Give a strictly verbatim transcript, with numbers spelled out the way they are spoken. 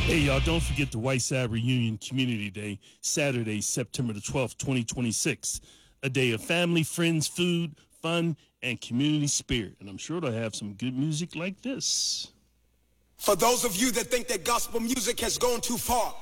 Hey, y'all, don't forget the Whiteside Reunion Community Day, Saturday, September the twelfth, twenty twenty-six. A day of family, friends, food, fun, and community spirit. And I'm sure they'll have some good music like this. For those of you that think that gospel music has gone too far,